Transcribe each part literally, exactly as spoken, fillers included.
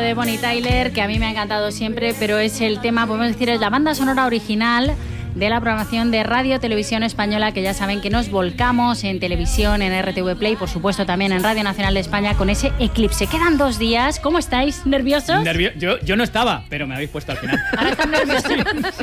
de Bonnie Tyler, que a mí me ha encantado siempre, pero es el tema, podemos decir, es la banda sonora original de la programación de Radio Televisión Española, que ya saben que nos volcamos en televisión, en R T V Play, por supuesto también en Radio Nacional de España con ese Eclipse. Quedan dos días. ¿Cómo estáis? ¿Nerviosos? Nervio- yo, yo no estaba, pero me habéis puesto al final. Ahora están nerviosos.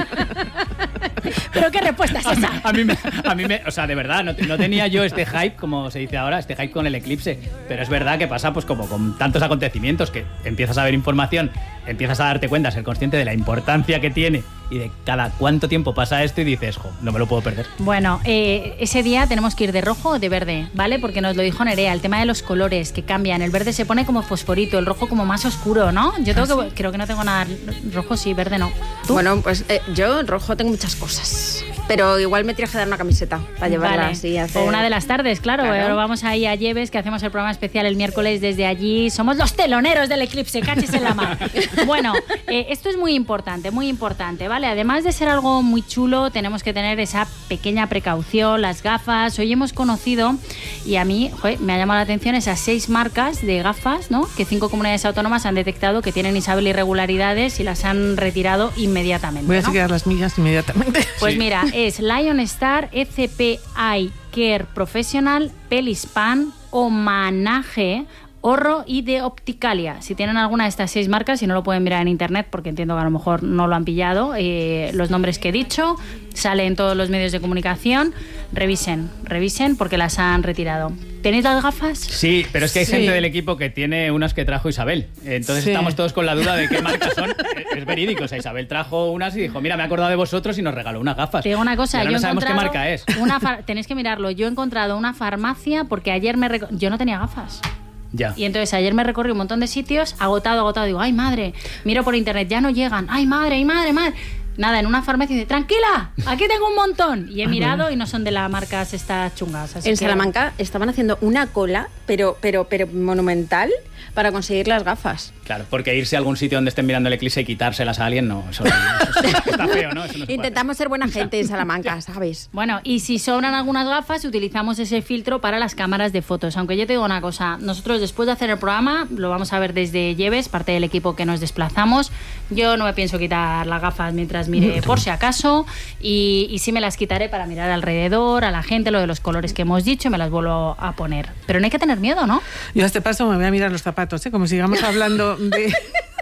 ¿Pero qué respuesta es esa? A, a mí, me, a mí me, o sea, de verdad, no, no tenía yo este hype, como se dice ahora, este hype con el Eclipse. Pero es verdad que pasa pues como con tantos acontecimientos que empiezas a ver información, empiezas a darte cuenta, ser consciente de la importancia que tiene y de cada cuánto tiempo pasa esto y dices, jo, no me lo puedo perder. Bueno, eh, ese día tenemos que ir de rojo o de verde, ¿vale? Porque nos lo dijo Nerea, el tema de los colores que cambian. El verde se pone como fosforito, el rojo como más oscuro, ¿no? Yo tengo ¿Ah, que, sí? creo que no tengo nada rojo, sí, verde no. ¿Tú? Bueno, pues eh, yo en rojo tengo muchas cosas, pero igual me tienes que dar una camiseta para llevarla Vale. así. Hacer... O una de las tardes, claro. Claro. Ahora vamos ahí a Lleves, que hacemos el programa especial el miércoles desde allí. Somos los teloneros del Eclipse, cachis en la mar. Bueno, eh, esto es muy importante, muy importante, ¿vale? Además de ser algo muy chulo, tenemos que tener esa pequeña precaución, las gafas. Hoy hemos conocido, y a mí joder, me ha llamado la atención esas seis marcas de gafas, ¿no? Que cinco comunidades autónomas han detectado que tienen, Isabel, irregularidades y las han retirado inmediatamente. Voy a ¿no? chequear las millas inmediatamente. Pues Sí. mira, es Lion Star, E C P Eye Care Professional, Pelispan, Homanage, Horro y de Opticalia. Si tienen alguna de estas seis marcas, si no lo pueden mirar en internet, porque entiendo que a lo mejor no lo han pillado, eh, los nombres que he dicho, sale en todos los medios de comunicación, revisen, revisen porque las han retirado. ¿Tenéis las gafas? Sí, pero es que hay Sí. gente del equipo que tiene unas que trajo Isabel. Entonces Sí. estamos todos con la duda de qué marcas son. Es verídico. O sea, Isabel trajo unas y dijo, mira, me he acordado de vosotros y nos regaló unas gafas. Te digo una cosa, Y ahora yo no he sabemos qué encontrado marca es. Una far- tenéis que mirarlo. Yo he encontrado una farmacia porque ayer me reco- yo no tenía gafas. Ya. Y entonces ayer me recorrí un montón de sitios, agotado, agotado. Digo, ay madre, miro por internet, ya no llegan. Ay madre, ay madre, madre. Nada, en una farmacia dice, tranquila, aquí tengo un montón. Y he mirado y no son de las marcas estas chungas. Así En que- Salamanca estaban haciendo una cola, pero, pero, pero monumental, para conseguir las gafas. Claro, porque irse a algún sitio donde estén mirando el eclipse y quitárselas a alguien, no, eso, no, eso está feo, ¿no? Eso no se puede Intentamos ser buena gente en Salamanca, ¿sabes? Bueno, y si sobran algunas gafas, utilizamos ese filtro para las cámaras de fotos. Aunque yo te digo una cosa, nosotros después de hacer el programa, lo vamos a ver desde Lleves, parte del equipo que nos desplazamos. Yo no me pienso quitar las gafas mientras mire, por si acaso, y, y sí me las quitaré para mirar alrededor, a la gente, lo de los colores que hemos dicho, y me las vuelvo a poner. Pero no hay que tener miedo, ¿no? Yo a este paso me voy a mirar los zapatos, ¿eh? Como sigamos hablando de,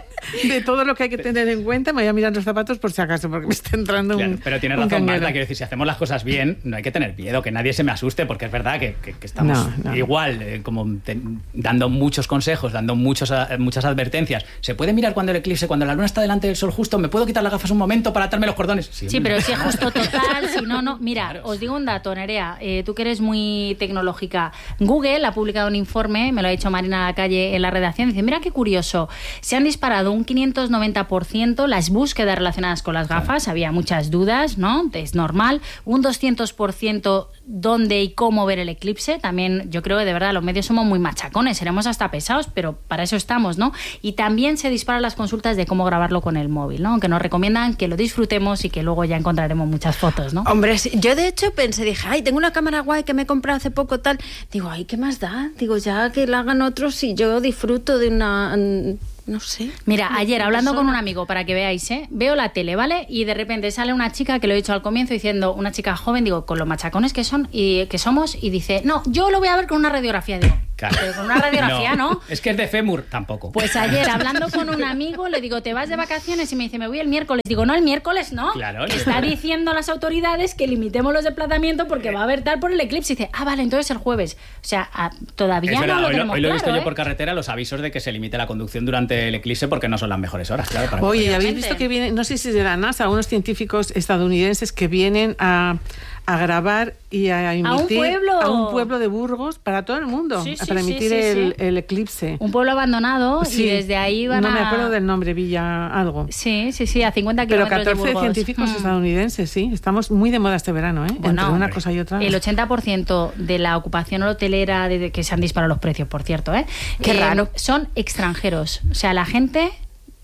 de todo lo que hay que tener en cuenta, me voy a mirar los zapatos por si acaso, porque me está entrando Claro, un pero tienes un razón, canguero. Marta, quiero decir, si hacemos las cosas bien, no hay que tener miedo, que nadie se me asuste, porque es verdad que, que- que estamos No, no. igual, eh, como te- dando muchos consejos, dando muchos, a- muchas advertencias. ¿Se puede mirar cuando el eclipse, cuando la luna está delante del sol justo? ¿Me puedo quitar las gafas un momento para atarme los cordones? Sí, hombre. pero si es justo total, si no, no. Mira, Claro. os digo un dato, Nerea, eh, tú que eres muy tecnológica. Google ha publicado un informe, me lo ha dicho Marina Lacalle en la redacción, dice, mira qué curioso, se han disparado un quinientos noventa por ciento las búsquedas relacionadas con las gafas, había muchas dudas, ¿no? Es normal. Un doscientos por ciento dónde y cómo ver el eclipse, también yo creo que de verdad los medios somos muy machacones, seremos hasta pesados, pero para eso estamos, ¿no? Y también se disparan las consultas de cómo grabarlo con el móvil, ¿no? Aunque nos recomiendan que lo disfrutemos y que luego ya encontraremos muchas fotos, ¿no? Hombre, sí, yo de hecho pensé, dije, ay, tengo una cámara guay que me he comprado hace poco, tal. Digo, ay, ¿qué más da? Digo, ya que la hagan otros y yo disfruto de una... mm, no sé. Mira, ayer hablando con persona. un amigo, para que veáis, ¿eh? Veo la tele, ¿vale? Y de repente sale una chica, que lo he dicho al comienzo, diciendo, una chica joven, digo, con los machacones que son y que somos, y dice, no, yo lo voy a ver con una radiografía. Digo, Claro. pero con una radiografía, ¿no? Es que es de fémur, tampoco. Pues ayer, hablando con un amigo, le digo, ¿te vas de vacaciones? Y me dice, me voy el miércoles. Digo, no, el miércoles no. Claro. Está diciendo a las autoridades que limitemos los desplazamientos porque va a haber tal por el eclipse. Y dice, ah, vale, entonces el jueves. O sea, a- todavía Es verdad, no lo hoy, lo, tenemos hoy lo he claro, visto yo ¿eh? por carretera, los avisos de que se limite la conducción durante el eclipse porque no son las mejores horas, claro. Para Oye, ¿y habéis Obviamente. visto que vienen, no sé si es de la NASA, unos científicos estadounidenses que vienen a, a grabar y a emitir pueblo. a un pueblo de Burgos para todo el mundo, Sí, sí, para sí, emitir sí, el, sí. el eclipse? Un pueblo abandonado Sí, y desde ahí van no a... me acuerdo del nombre, Villa algo. Sí, sí, sí, a cincuenta Pero kilómetros de catorce Burgos. científicos Mm. estadounidenses, sí. Estamos muy de moda este verano, ¿eh? Bueno, Entre una hombre. cosa y otra. El ochenta por ciento de la ocupación hotelera, de que se han disparado los precios, por cierto, ¿eh? Qué Eh, raro. son extranjeros. O sea, la gente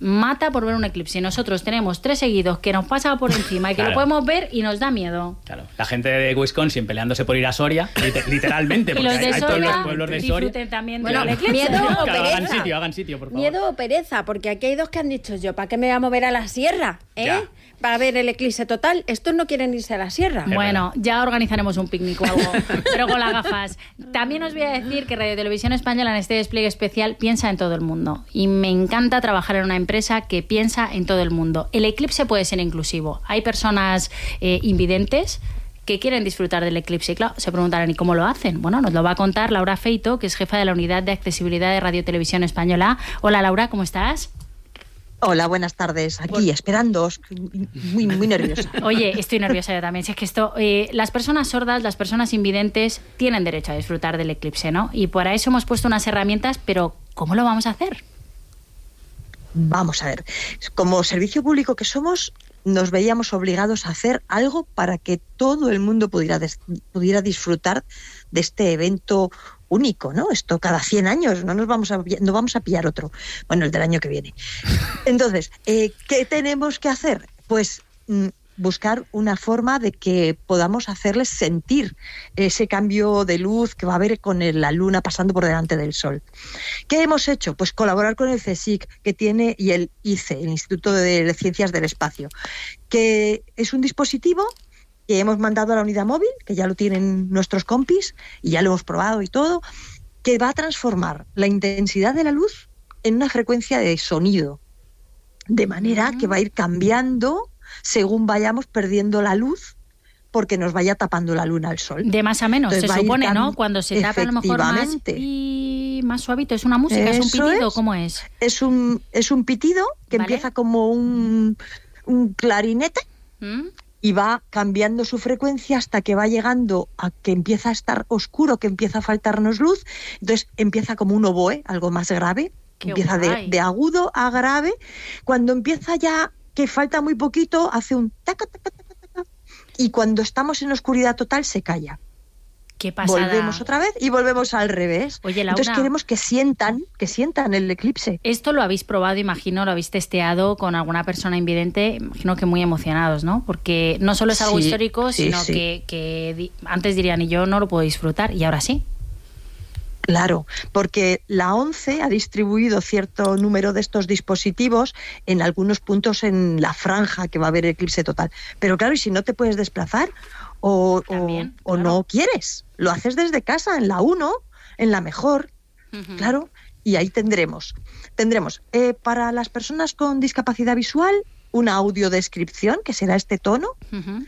mata por ver un eclipse. Y nosotros tenemos tres seguidos que nos pasa por encima y que claro. lo podemos ver y nos da miedo. Claro, la gente de Wisconsin peleándose por ir a Soria, literalmente, porque y los de hay, Soria, hay todos los pueblos de Soria. Disfruten también bueno, del eclipse. Miedo ¿no? o Claro, pereza. hagan sitio, hagan sitio, por favor. Miedo o pereza, porque aquí hay dos que han dicho yo, ¿para qué me voy a mover a la sierra? ¿Eh? Ya. Para ver el eclipse total. Estos no quieren irse a la sierra. Bueno, ya organizaremos un picnic o algo, pero con las gafas. También os voy a decir que Radio Televisión Española en este despliegue especial piensa en todo el mundo. Y me encanta trabajar en una empresa que piensa en todo el mundo. El eclipse puede ser inclusivo. Hay personas eh, invidentes que quieren disfrutar del eclipse. Y claro, se preguntarán, ¿y cómo lo hacen? Bueno, nos lo va a contar Laura Feito, que es jefa de la Unidad de Accesibilidad de Radio Televisión Española. Hola, Laura, ¿cómo estás? Hola, buenas tardes. Aquí, Por... esperándoos. Muy, muy nerviosa. Oye, estoy nerviosa yo también. Si es que esto, eh, las personas sordas, las personas invidentes tienen derecho a disfrutar del eclipse, ¿no? Y para eso hemos puesto unas herramientas, pero ¿cómo lo vamos a hacer? Vamos a ver. Como servicio público que somos, nos veíamos obligados a hacer algo para que todo el mundo pudiera, des- pudiera disfrutar de este evento único, ¿no? Esto cada cien años, no nos vamos a no vamos a pillar otro. Bueno, el del año que viene. Entonces, eh, ¿qué tenemos que hacer? Pues mm, buscar una forma de que podamos hacerles sentir ese cambio de luz que va a haber con el, la luna pasando por delante del sol. ¿Qué hemos hecho? Pues colaborar con el CSIC, que tiene, y el I C E, el Instituto de Ciencias del Espacio, que es un dispositivo que hemos mandado a la unidad móvil, que ya lo tienen nuestros compis, y ya lo hemos probado y todo, que va a transformar la intensidad de la luz en una frecuencia de sonido, de manera que va a ir cambiando según vayamos perdiendo la luz, porque nos vaya tapando la luna al sol. De más a menos, Entonces se supone, cam- ¿no? Cuando se tapa a lo mejor más y más suavito. ¿Es una música? ¿Es un pitido? es. ¿Cómo es? Es un, es un pitido que ¿Vale? empieza como un, un clarinete, ¿Mm? y va cambiando su frecuencia hasta que va llegando a que empieza a estar oscuro, que empieza a faltarnos luz. Entonces empieza como un oboe, algo más grave. Qué empieza de, de agudo a grave. Cuando empieza ya que falta muy poquito, hace un taca, taca, taca, taca. Y cuando estamos en oscuridad total, se calla. Qué pasada. Volvemos otra vez y volvemos al revés. Oye, Laura, entonces queremos que sientan, que sientan el eclipse. Esto lo habéis probado, imagino, lo habéis testeado con alguna persona invidente, imagino que muy emocionados, ¿no? Porque no solo es algo Sí, histórico, sí, sino sí. Que, que di- antes dirían, y yo no lo puedo disfrutar, y ahora sí. Claro, porque la ONCE ha distribuido cierto número de estos dispositivos en algunos puntos en la franja que va a haber eclipse total. Pero claro, y si no te puedes desplazar o, También, o, o claro. no quieres, lo haces desde casa, en la uno, en la mejor, Ujú. claro, y ahí tendremos. Tendremos eh, para las personas con discapacidad visual una audiodescripción, que será este tono, Ujú.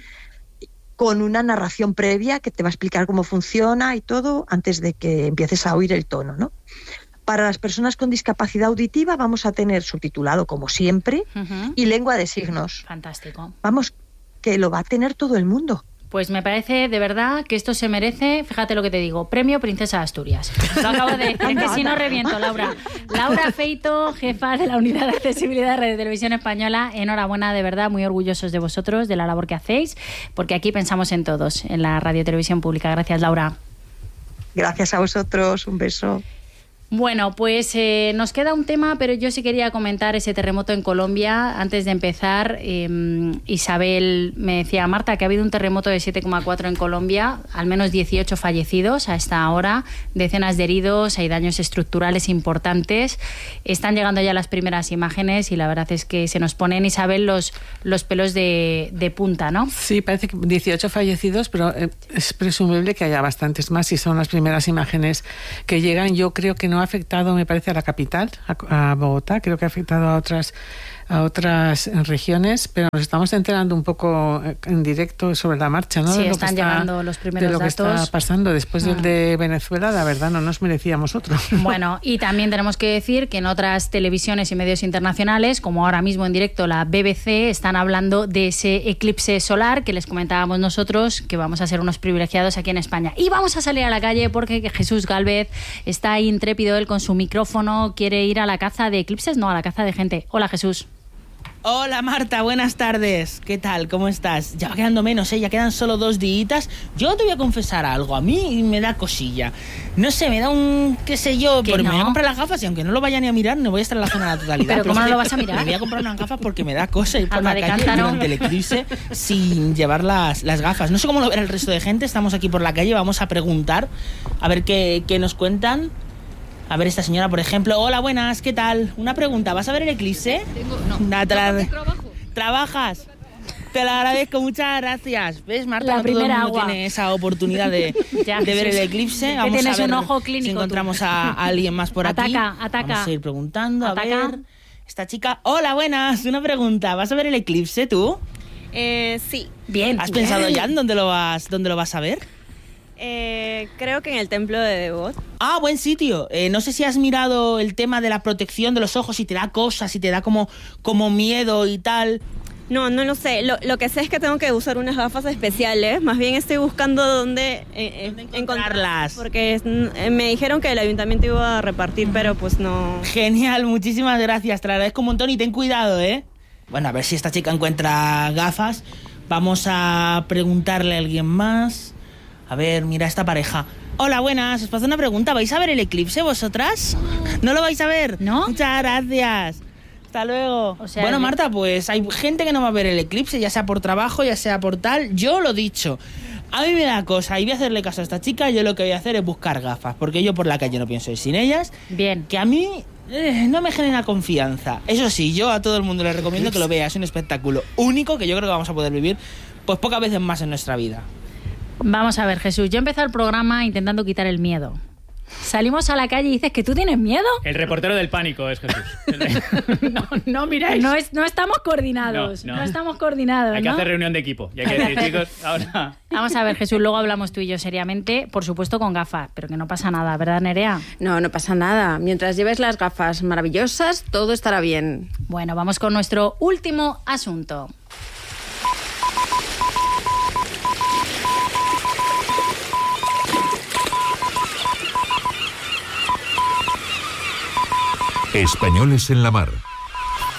con una narración previa que te va a explicar cómo funciona y todo antes de que empieces a oír el tono, ¿no? Para las personas con discapacidad auditiva vamos a tener subtitulado como siempre Ujú. y lengua de signos. Fantástico. Vamos, que lo va a tener todo el mundo. Pues me parece de verdad que esto se merece, fíjate lo que te digo, premio Princesa de Asturias. Lo acabo de decir, que si no reviento, Laura. Laura Feito, jefa de la Unidad de Accesibilidad de Radio Televisión Española, enhorabuena, de verdad, muy orgullosos de vosotros, de la labor que hacéis, porque aquí pensamos en todos, en la Radio Televisión Pública. Gracias, Laura. Gracias a vosotros, un beso. Bueno, pues eh, nos queda un tema, pero yo sí quería comentar ese terremoto en Colombia. Antes de empezar, eh, Isabel me decía, Marta, que ha habido un terremoto de siete coma cuatro en Colombia, al menos dieciocho fallecidos a esta hora, decenas de heridos, hay daños estructurales importantes. Están llegando ya las primeras imágenes y la verdad es que se nos ponen, Isabel, los, los pelos de, de punta, ¿no? Sí, parece que dieciocho fallecidos, pero eh, es presumible que haya bastantes más y son las primeras imágenes que llegan. Yo creo que no ha afectado, me parece, a la capital, a, a Bogotá, creo que ha afectado a otras a otras regiones, pero nos estamos enterando un poco en directo sobre la marcha, ¿no? Sí, de lo están que está, llegando los primeros de lo que datos. está pasando. Después del de Venezuela, la verdad, no nos merecíamos otro. Bueno, y también tenemos que decir que en otras televisiones y medios internacionales, como ahora mismo en directo la B B C, están hablando de ese eclipse solar que les comentábamos nosotros, que vamos a ser unos privilegiados aquí en España. Y vamos a salir a la calle porque Jesús Gálvez está ahí intrépido, él con su micrófono, quiere ir a la caza de eclipses, no, a la caza de gente. Hola, Jesús. Hola Marta, buenas tardes. ¿Qué tal? ¿Cómo estás? Ya va quedando menos, ¿eh? Ya quedan solo dos días. Yo te voy a confesar algo. A mí me da cosilla. No sé, me da un... qué sé yo... Porque no? me voy a comprar las gafas y aunque no lo vaya ni a mirar, no voy a estar en la zona de la totalidad. ¿Pero, pero cómo no lo vas a mirar? Me voy a comprar unas gafas porque me da cosa ir por Alma la de calle cántaro. durante el eclipse sin llevar las, las gafas. No sé cómo lo verá el resto de gente. Estamos aquí por la calle, vamos a preguntar. A ver qué, qué nos cuentan. A ver, esta señora, por ejemplo. Hola, buenas, ¿qué tal? Una pregunta, ¿vas a ver el eclipse? Tengo, no, Nah, te la- no, porque trabajo. ¿Trabajas? Te lo agradezco, muchas gracias. ¿Ves, Marta? La No todo el primera mundo agua. tiene esa oportunidad de, Ya, de ver el Jesús. eclipse. Que Vamos tienes a ver un ojo si clínico tú. encontramos a, a alguien más por aquí. Ataca, ataca. Vamos a ir preguntando, a Ataca. ver. Esta chica... Hola, buenas. Una pregunta. ¿Vas a ver el eclipse tú? Eh, sí, Bien. ¿Has bien. pensado ya en dónde lo vas, dónde lo vas a ver? eh, creo que en el templo de Devot. Ah, buen sitio. Eh, no sé si has mirado el tema de la protección de los ojos, si te da cosas, si te da como, como miedo y tal. No, no lo sé. Lo, lo que sé es que tengo que usar unas gafas especiales. Más bien estoy buscando dónde, eh, eh, ¿Dónde encontrarlas. encontrarlas? Porque mm, me dijeron que el ayuntamiento iba a repartir, pero pues no. Genial, muchísimas gracias. Te lo agradezco un montón y ten cuidado, ¿eh? Bueno, a ver si esta chica encuentra gafas. Vamos a preguntarle a alguien más. A ver, mira esta pareja. Hola, buenas. Os paso una pregunta. ¿Vais a ver el eclipse vosotras? ¿No lo vais a ver? ¿No? Muchas gracias. Hasta luego. O sea, bueno, yo- Marta, pues hay gente que no va a ver el eclipse, ya sea por trabajo, ya sea por tal. Yo lo dicho. A mí me da cosa y voy a hacerle caso a esta chica. Yo lo que voy a hacer es buscar gafas, porque yo por la calle no pienso ir sin ellas. Bien. Que a mí eh, no me genera confianza. Eso sí, yo a todo el mundo le recomiendo que lo vea. Es un espectáculo único que yo creo que vamos a poder vivir pues pocas veces más en nuestra vida. Vamos a ver, Jesús. Yo he empezado el programa intentando quitar el miedo. Salimos a la calle y dices que tú tienes miedo. El reportero del pánico es Jesús. no, no miráis. No, es, no estamos coordinados. No, No, no. estamos coordinados. Hay que ¿no? hacer reunión de equipo. Y hay que decir, chicos, ahora... Vamos a ver, Jesús, luego hablamos tú y yo seriamente, por supuesto con gafas, pero que no pasa nada, ¿verdad, Nerea? No, no pasa nada. Mientras lleves las gafas maravillosas, todo estará bien. Bueno, vamos con nuestro último asunto. Españoles en la Mar.